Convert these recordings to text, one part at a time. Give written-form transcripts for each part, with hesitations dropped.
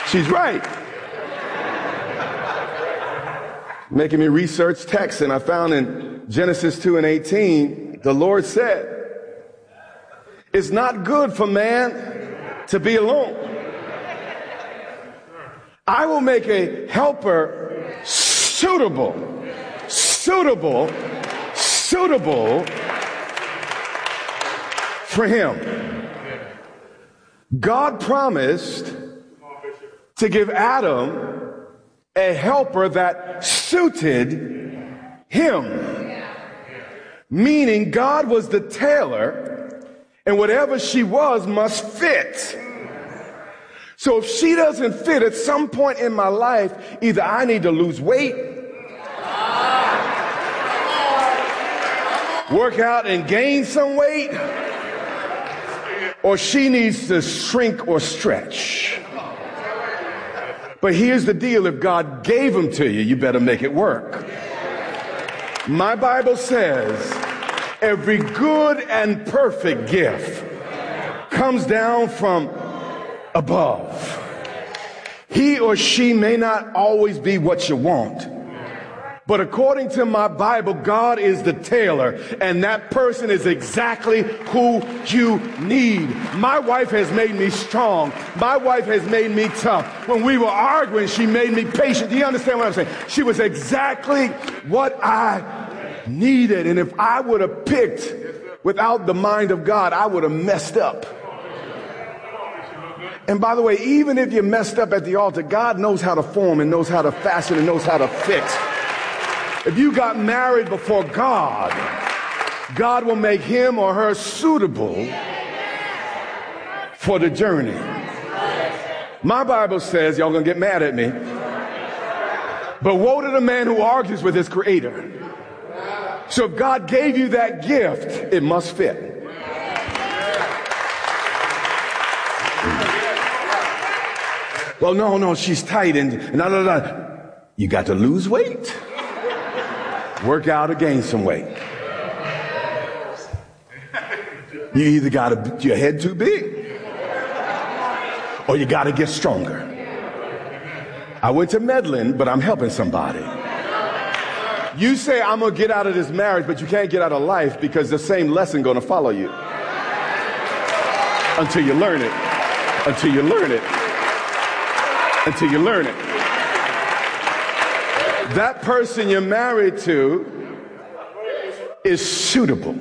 She's right. Making me research text, and I found in Genesis 2:18, the Lord said, it's not good for man to be alone. I will make a helper suitable for him. God promised to give Adam a helper that suited him. Meaning God was the tailor, and whatever she was must fit. So if she doesn't fit at some point in my life, either I need to lose weight, work out and gain some weight, or she needs to shrink or stretch. But here's the deal. If God gave them to you, you better make it work. My Bible says every good and perfect gift comes down from above. He or she may not always be what you want, but according to my Bible, God is the tailor, and that person is exactly who you need. My wife has made me strong. My wife has made me tough. When we were arguing, she made me patient. Do you understand what I'm saying? She was exactly what I needed. And if I would have picked without the mind of God, I would have messed up. And by the way, even if you messed up at the altar, God knows how to form and knows how to fashion and knows how to fix. If you got married before God, God will make him or her suitable for the journey. My Bible says, y'all gonna get mad at me, but woe to the man who argues with his creator. So if God gave you that gift, it must fit. Well, no, she's tight and you got to lose weight, work out or gain some weight. You either got your head too big or you got to get stronger. I went to Medlin, but I'm helping somebody. You say, I'm going to get out of this marriage, but you can't get out of life because the same lesson going to follow you until you learn it, until you learn it, until you learn it. That person you're married to is suitable.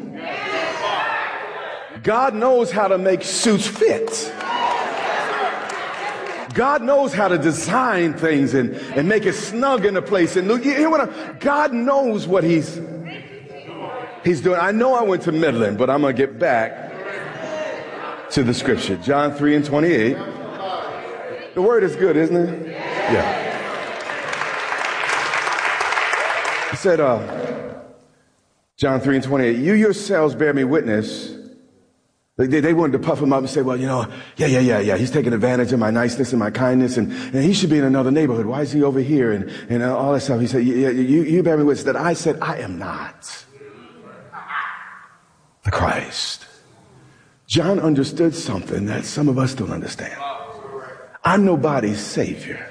God knows how to make suits fit. God knows how to design things and make it snug in a place. And you hear what God knows what he's doing. I know I went to Midland, but I'm going to get back to the scripture. John 3:28. The word is good, isn't it? Yeah. He said, John 3:28, you yourselves bear me witness. They wanted to puff him up and say, well, yeah. He's taking advantage of my niceness and my kindness, and he should be in another neighborhood. Why is he over here? And all that stuff. He said, you bear me witness that I said, I am not the Christ. John understood something that some of us don't understand. I'm nobody's savior.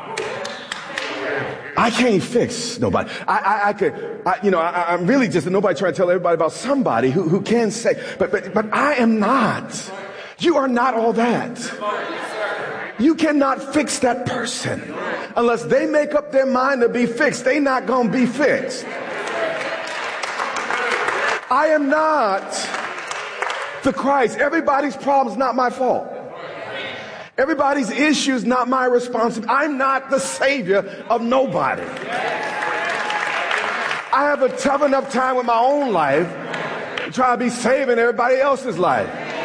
I can't fix nobody. I'm really just a nobody trying to tell everybody about somebody who can say, but I am not. You are not all that. You cannot fix that person unless they make up their mind to be fixed. They not going to be fixed. I am not the Christ. Everybody's problem is not my fault. Everybody's issue is not my responsibility. I'm not the savior of nobody. I have a tough enough time with my own life to try to be saving everybody else's life.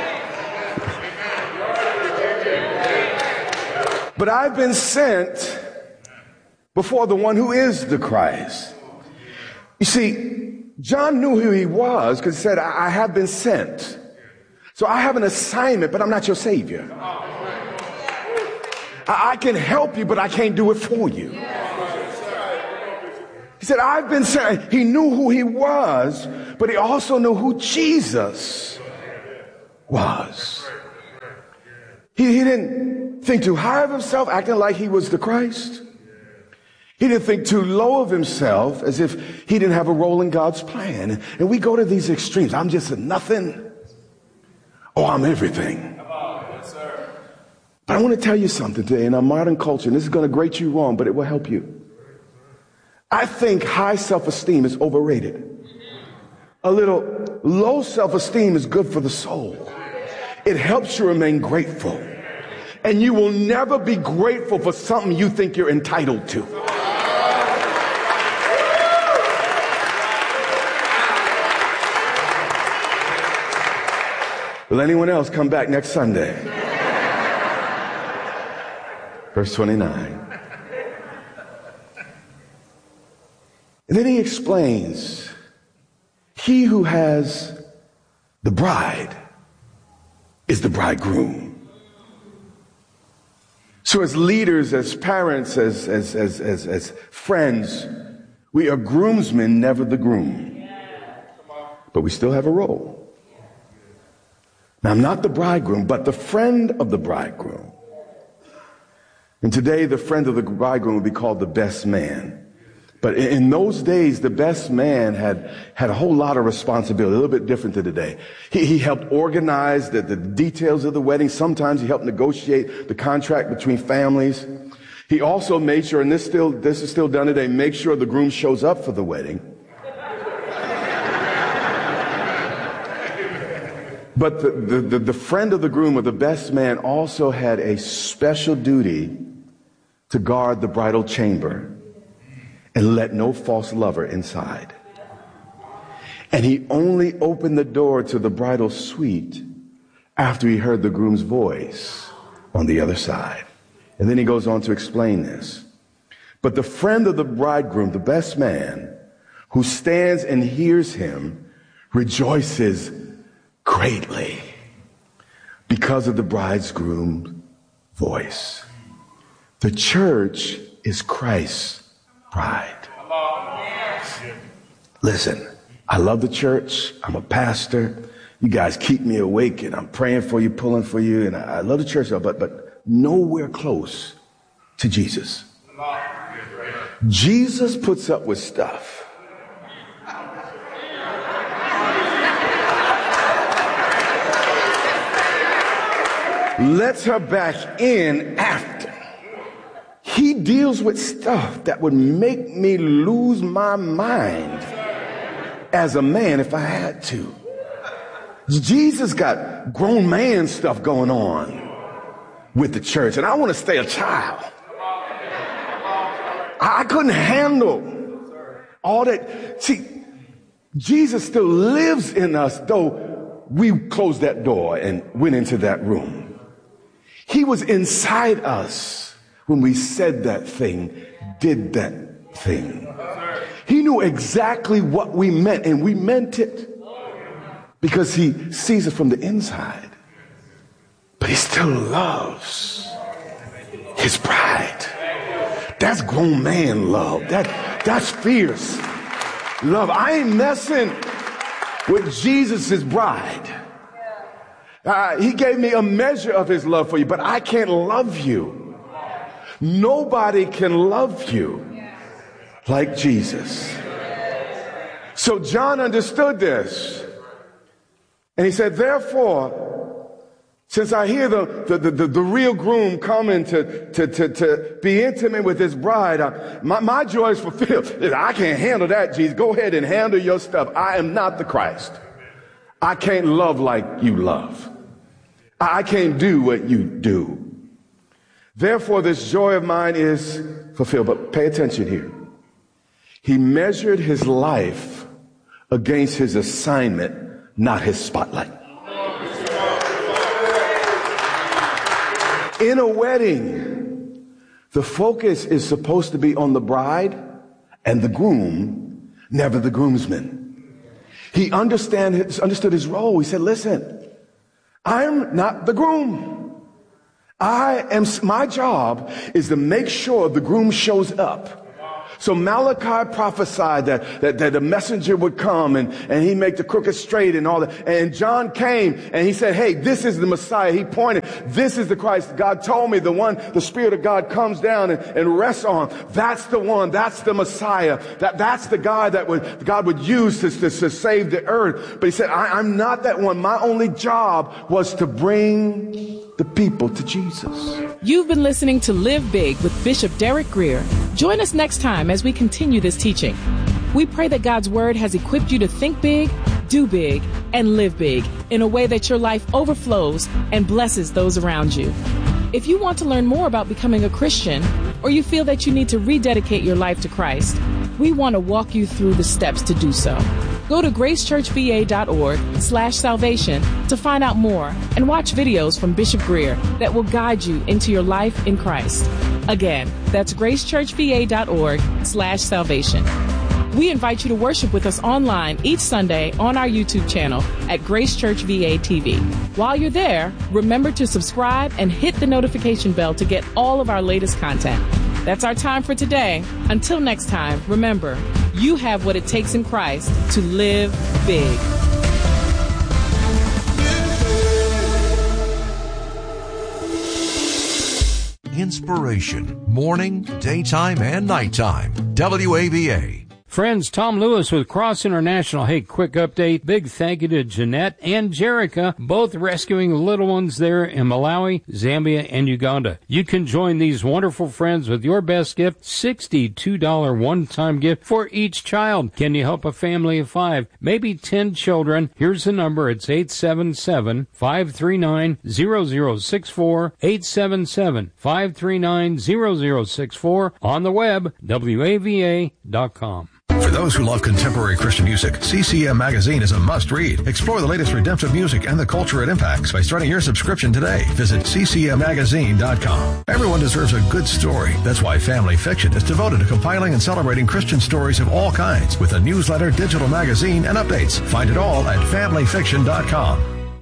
But I've been sent before the one who is the Christ. You see, John knew who he was because he said, I have been sent. So I have an assignment, but I'm not your savior. I can help you, but I can't do it for you. He said, I've been sent. He knew who he was, but he also knew who Jesus was. He didn't think too high of himself, acting like he was the Christ. He didn't think too low of himself, as if he didn't have a role in God's plan. And we go to these extremes. I'm just a nothing. Oh, I'm everything. But I want to tell you something today in our modern culture, and this is going to grate you wrong, but it will help you. I think high self-esteem is overrated. A little low self-esteem is good for the soul. It helps you remain grateful. And you will never be grateful for something you think you're entitled to. Will anyone else come back next Sunday? Verse 29. And then he explains, he who has the bride is the bridegroom. So as leaders, as parents, as friends, we are groomsmen, never the groom. But we still have a role. Now, I'm not the bridegroom, but the friend of the bridegroom. And today, the friend of the bridegroom would be called the best man. But in those days, the best man had a whole lot of responsibility, a little bit different to today. He helped organize the details of the wedding. Sometimes he helped negotiate the contract between families. He also made sure, and this is still done today, make sure the groom shows up for the wedding. But the friend of the groom, or the best man, also had a special duty to guard the bridal chamber and let no false lover inside. And he only opened the door to the bridal suite after he heard the groom's voice on the other side. And then he goes on to explain this. But the friend of the bridegroom, the best man, who stands and hears him, rejoices greatly because of the bridegroom's voice. The church is Christ's bride. Listen, I love the church. I'm a pastor. You guys keep me awake, and I'm praying for you, pulling for you, and I love the church, but nowhere close to Jesus. Jesus puts up with stuff lets her back in after. He deals with stuff that would make me lose my mind as a man if I had to. Jesus got grown man stuff going on with the church, and I want to stay a child. I couldn't handle all that. See, Jesus still lives in us, though we closed that door and went into that room. He was inside us when we said that thing, did that thing. He knew exactly what we meant, and we meant it because he sees it from the inside. But he still loves his bride. That's grown man love. That's fierce love. I ain't messing with Jesus' bride. He gave me a measure of his love for you, but I can't love you. Nobody can love you like Jesus. So John understood this. And he said, therefore, since I hear the real groom coming to be intimate with his bride, my joy is fulfilled. I can't handle that, Jesus. Go ahead and handle your stuff. I am not the Christ. I can't love like you love. I can't do what you do. Therefore, this joy of mine is fulfilled. But pay attention here. He measured his life against his assignment, not his spotlight. In a wedding, the focus is supposed to be on the bride and the groom, never the groomsman. He understood his role. He said, listen, I'm not the groom. My job is to make sure the groom shows up So Malachi prophesied that a messenger would come and he'd make the crooked straight and all that. And John came and he said, hey, this is the Messiah. He pointed, this is the Christ. God told me, the one, the Spirit of God comes down and rests on. That's the one. That's the Messiah. That's the guy that God would use to save the earth. But he said, I'm not that one. My only job was to bring the people to Jesus. You've been listening to Live Big with Bishop Derek Grier. Join us next time as we continue this teaching. We pray that God's Word has equipped you to think big, do big, and live big in a way that your life overflows and blesses those around you. If you want to learn more about becoming a Christian, or you feel that you need to rededicate your life to Christ, we want to walk you through the steps to do so. Go to gracechurchva.org/salvation to find out more and watch videos from Bishop Grier that will guide you into your life in Christ. Again, that's gracechurchva.org/salvation. We invite you to worship with us online each Sunday on our YouTube channel at Grace Church VA TV. While you're there, remember to subscribe and hit the notification bell to get all of our latest content. That's our time for today. Until next time, remember, you have what it takes in Christ to live big. Inspiration, morning, daytime, and nighttime. WAVA. Friends, Tom Lewis with Cross International. Hey, quick update. Big thank you to Jeanette and Jerica, both rescuing little ones there in Malawi, Zambia, and Uganda. You can join these wonderful friends with your best gift, $62 one-time gift for each child. Can you help a family of 5, maybe 10 children? Here's the number. It's 877-539-0064, 877-539-0064, on the web, WAVA.com. For those who love contemporary Christian music, CCM Magazine is a must-read. Explore the latest redemptive music and the culture it impacts by starting your subscription today. Visit ccmmagazine.com. Everyone deserves a good story. That's why Family Fiction is devoted to compiling and celebrating Christian stories of all kinds with a newsletter, digital magazine, and updates. Find it all at familyfiction.com.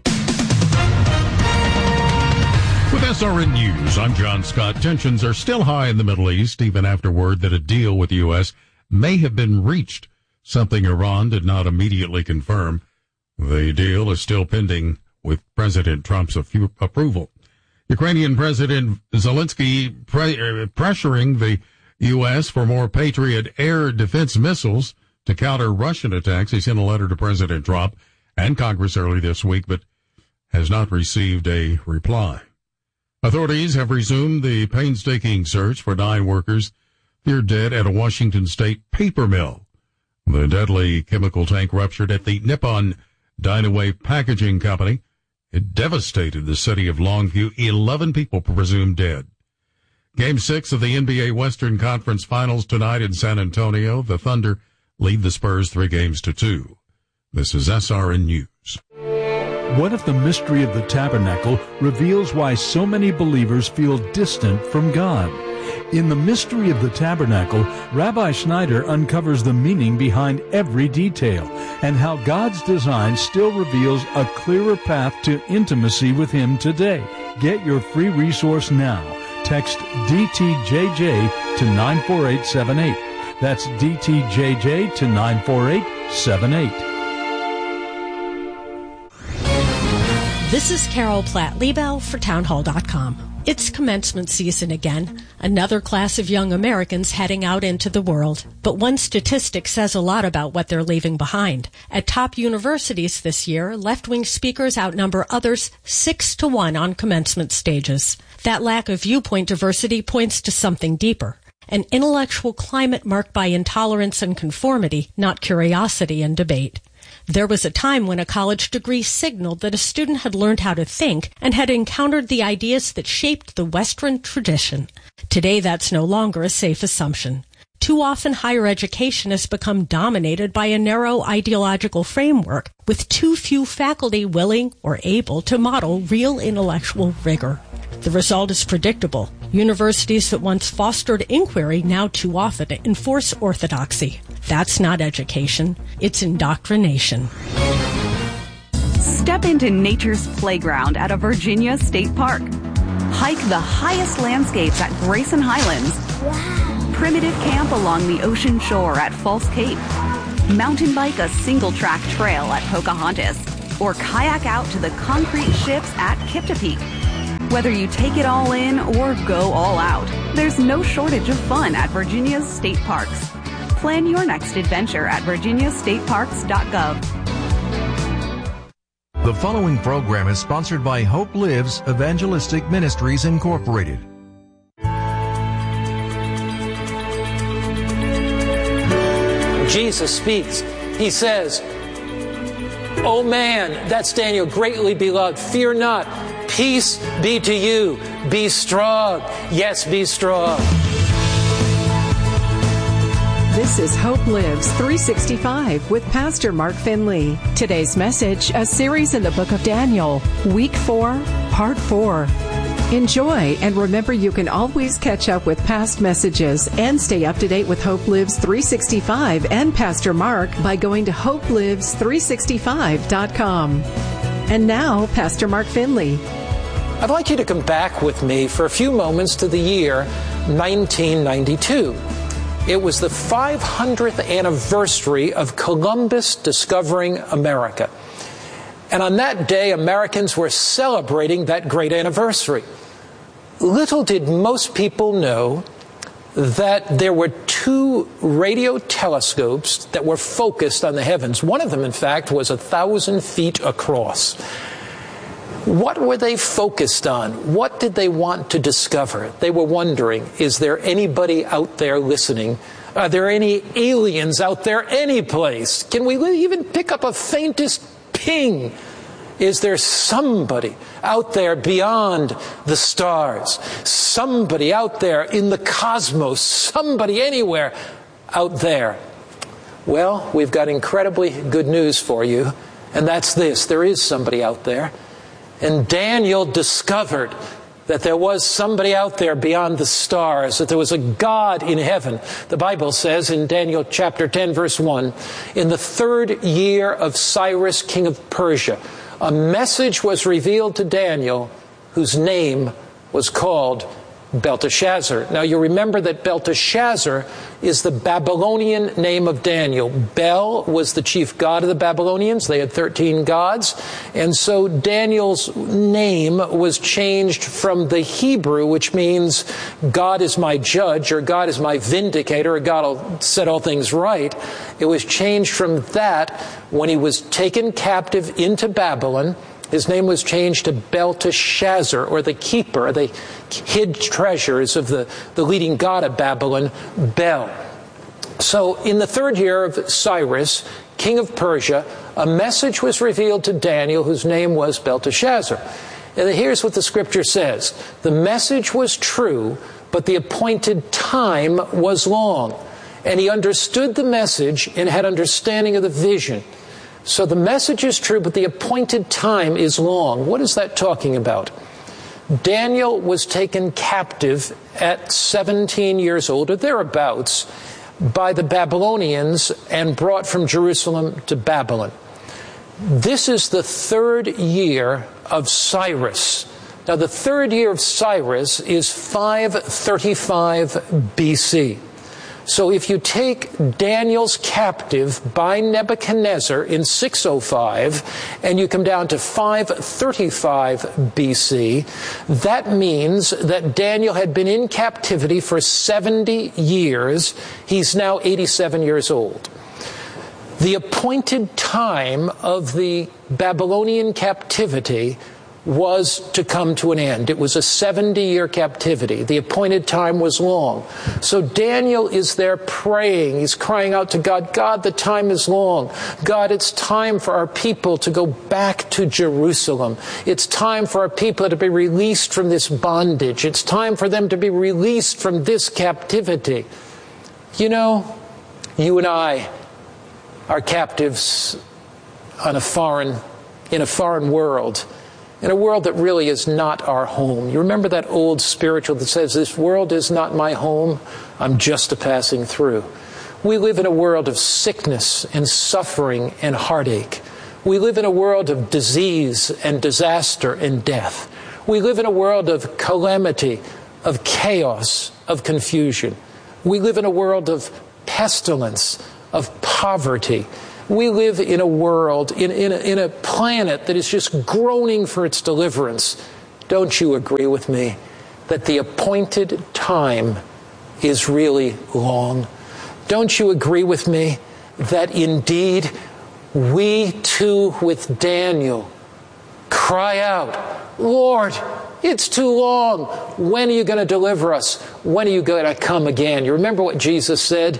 With SRN News, I'm John Scott. Tensions are still high in the Middle East, even after word that a deal with the U.S. may have been reached, something Iran did not immediately confirm. The deal is still pending with President Trump's approval. Ukrainian President Zelensky pressuring the U.S. for more Patriot air defense missiles to counter Russian attacks. He sent a letter to President Trump and Congress early this week, but has not received a reply. Authorities have resumed the painstaking search for 9 workers feared dead at a Washington state paper mill. The deadly chemical tank ruptured at the Nippon Dynawave Packaging Company. It devastated the city of Longview. 11 people presumed dead. Game 6 of the NBA Western Conference Finals tonight in San Antonio. The Thunder lead the Spurs 3-2. This is SRN News. What if the mystery of the tabernacle reveals why so many believers feel distant from God? In The Mystery of the Tabernacle, Rabbi Schneider uncovers the meaning behind every detail and how God's design still reveals a clearer path to intimacy with Him today. Get your free resource now. Text DTJJ to 94878. That's DTJJ to 94878. This is Carol Platt-Liebel for townhall.com. It's commencement season again, another class of young Americans heading out into the world. But one statistic says a lot about what they're leaving behind. At top universities this year, left-wing speakers outnumber others 6-1 on commencement stages. That lack of viewpoint diversity points to something deeper. An intellectual climate marked by intolerance and conformity, not curiosity and debate. There was a time when a college degree signaled that a student had learned how to think and had encountered the ideas that shaped the Western tradition. Today, that's no longer a safe assumption. Too often, higher education has become dominated by a narrow ideological framework, with too few faculty willing or able to model real intellectual rigor. The result is predictable. Universities that once fostered inquiry now too often enforce orthodoxy. That's not education. It's indoctrination. Step into nature's playground at a Virginia state park. Hike the highest landscapes at Grayson Highlands. Wow. primitive camp along the ocean shore at False Cape. Mountain bike a single-track trail at Pocahontas. Or kayak out to the concrete ships at Kipta Peak. Whether you take it all in or go all out, there's no shortage of fun at Virginia's state parks. Plan your next adventure at virginiastateparks.gov. The following program is sponsored by Hope Lives Evangelistic Ministries, Incorporated. Jesus speaks. He says, "O man," that's Daniel, "greatly beloved, fear not. Peace be to you. Be strong." Yes, be strong. This is Hope Lives 365 with Pastor Mark Finley. Today's message, a series in the book of Daniel, Week 4, Part 4. Enjoy, and remember you can always catch up with past messages and stay up to date with Hope Lives 365 and Pastor Mark by going to hopelives365.com. And now, Pastor Mark Finley. I'd like you to come back with me for a few moments to the year 1992. It was the 500th anniversary of Columbus discovering America. And on that day, Americans were celebrating that great anniversary. Little did most people know that there were 2 radio telescopes that were focused on the heavens. One of them, in fact, was 1,000 feet across. What were they focused on? What did they want to discover? They were wondering, is there anybody out there listening? Are there any aliens out there any place? Can we even pick up a faintest ping? Is there somebody out there beyond the stars? Somebody out there in the cosmos? Somebody anywhere out there? Well, we've got incredibly good news for you, and that's this. There is somebody out there. And Daniel discovered that there was somebody out there beyond the stars, that there was a God in heaven. The Bible says in Daniel chapter 10, verse 1, in the 3rd year of Cyrus, king of Persia, a message was revealed to Daniel whose name was called Belteshazzar. Now you remember that Belteshazzar is the Babylonian name of Daniel. Bel was the chief god of the Babylonians. They had 13 gods. And so Daniel's name was changed from the Hebrew, which means God is my judge, or God is my vindicator, or God will set all things right. It was changed from that when he was taken captive into Babylon. His name was changed to Belteshazzar, or the keeper. They hid treasures of the leading god of Babylon, Bel. So in the 3rd year of Cyrus, king of Persia, a message was revealed to Daniel whose name was Belteshazzar. And here's what the scripture says. The message was true, but the appointed time was long. And he understood the message and had understanding of the vision. So the message is true, but the appointed time is long. What is that talking about? Daniel was taken captive at 17 years old, or thereabouts, by the Babylonians and brought from Jerusalem to Babylon. This is the 3rd year of Cyrus. Now, the 3rd year of Cyrus is 535 BC. So if you take Daniel's captive by Nebuchadnezzar in 605 and you come down to 535 BC, that means that Daniel had been in captivity for 70 years. He's now 87 years old. The appointed time of the Babylonian captivity was to come to an end. It was a 70-year captivity. The appointed time was long. So Daniel is there praying. He's crying out to God, God, the time is long. God, it's time for our people to go back to Jerusalem. It's time for our people to be released from this bondage. It's time for them to be released from this captivity. You know, you and I are captives in a foreign world. In a world that really is not our home. You remember that old spiritual that says, this world is not my home, I'm just a passing through. We live in a world of sickness and suffering and heartache. We live in a world of disease and disaster and death. We live in a world of calamity, of chaos, of confusion. We live in a world of pestilence, of poverty. We live in a world, in a planet that is just groaning for its deliverance. Don't you agree with me that the appointed time is really long? Don't you agree with me that indeed we too with Daniel cry out, Lord, it's too long. When are you going to deliver us? When are you going to come again? You remember what Jesus said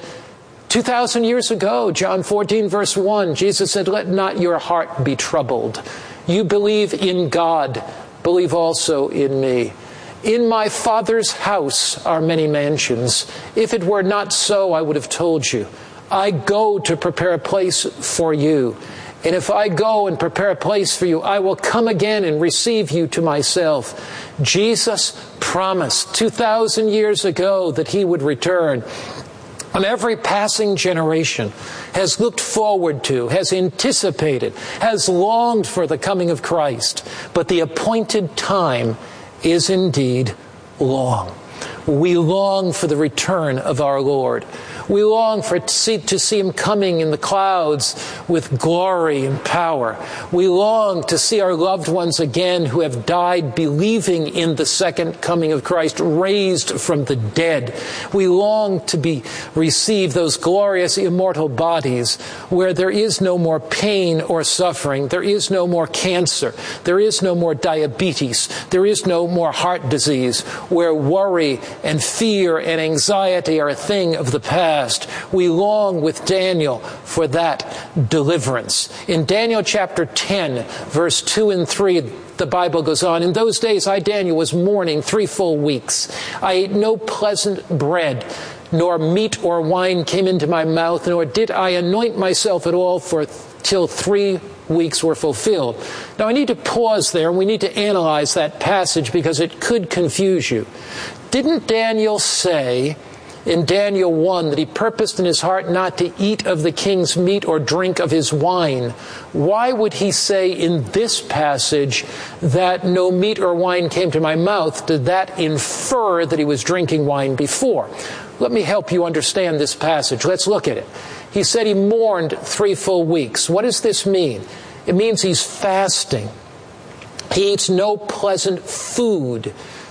2,000 years ago, John 14, verse 1. Jesus said, let not your heart be troubled. You believe in God, believe also in me. In my Father's house are many mansions. If it were not so, I would have told you. I go to prepare a place for you. And if I go and prepare a place for you, I will come again and receive you to myself. Jesus promised 2,000 years ago that he would return. And every passing generation has looked forward to, has anticipated, has longed for the coming of Christ. But the appointed time is indeed long. We long for the return of our Lord. We long to see him coming in the clouds with glory and power. We long to see our loved ones again who have died believing in the second coming of Christ, raised from the dead. We long to receive those glorious immortal bodies where there is no more pain or suffering. There is no more cancer. There is no more diabetes. There is no more heart disease, where worry and fear and anxiety are a thing of the past. We long with Daniel for that deliverance. In Daniel chapter 10, verse 2 and 3, the Bible goes on, in those days I, Daniel, was mourning 3 full weeks. I ate no pleasant bread, nor meat or wine came into my mouth, nor did I anoint myself at all till 3 weeks were fulfilled. Now I need to pause there, and we need to analyze that passage because it could confuse you. Didn't Daniel say in Daniel 1 that he purposed in his heart not to eat of the king's meat or drink of his wine? Why would he say in this passage that no meat or wine came to my mouth? Did that infer that he was drinking wine before? Let me help you understand this passage. Let's look at it. He said he mourned 3 full weeks. What does this mean? It means he's fasting. He eats no pleasant food.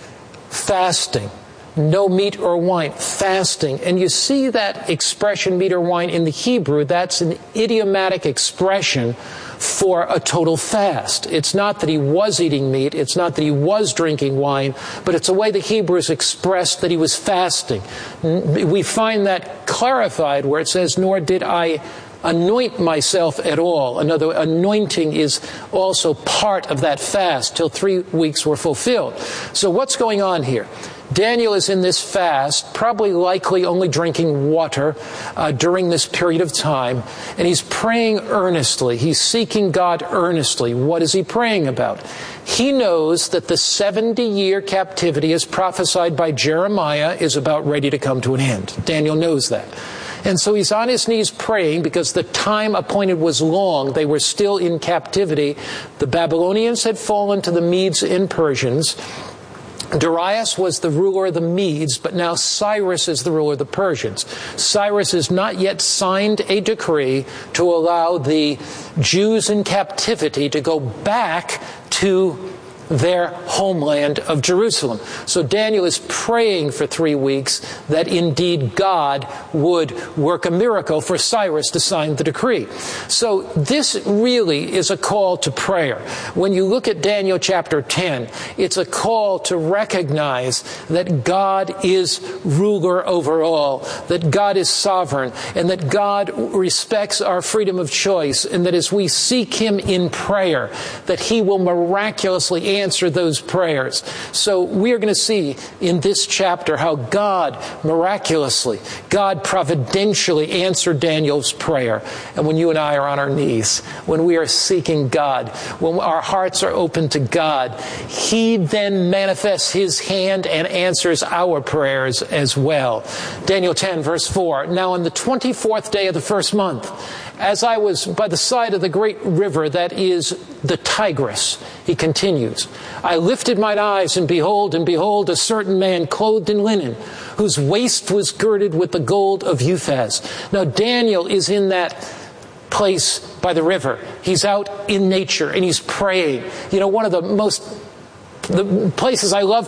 Fasting. No meat or wine, fasting. And you see that expression, meat or wine, in the Hebrew. That's an idiomatic expression for a total fast. It's not that he was eating meat, it's not that he was drinking wine, but it's a way the Hebrews expressed that he was fasting. We find that clarified where it says, nor did I anoint myself at all. Another anointing is also part of that fast till 3 weeks were fulfilled. So what's going on here? Daniel is in this fast, probably likely only drinking water during this period of time, and he's praying earnestly. He's seeking God earnestly. What is he praying about? He knows that the 70-year captivity, as prophesied by Jeremiah, is about ready to come to an end. Daniel knows that. And so he's on his knees praying because the time appointed was long. They were still in captivity. The Babylonians had fallen to the Medes and Persians. Darius was the ruler of the Medes, but now Cyrus is the ruler of the Persians. Cyrus has not yet signed a decree to allow the Jews in captivity to go back to their homeland of Jerusalem. So Daniel is praying for 3 weeks that indeed God would work a miracle for Cyrus to sign the decree. So this really is a call to prayer. When you look at Daniel chapter 10, it's a call to recognize that God is ruler over all, that God is sovereign, and that God respects our freedom of choice, and that as we seek him in prayer, that he will miraculously answer those prayers. So we are going to see in this chapter how God miraculously, God providentially answered Daniel's prayer. And when you and I are on our knees, when we are seeking God, when our hearts are open to God, he then manifests his hand and answers our prayers as well. Daniel 10 verse 4, now on the 24th day of the first month, as I was by the side of the great river that is the Tigris. He continues, I lifted mine eyes, and behold, a certain man clothed in linen, whose waist was girded with the gold of Uphaz. Now Daniel is in that place by the river. He's out in nature, and he's praying. You know, one of the places I love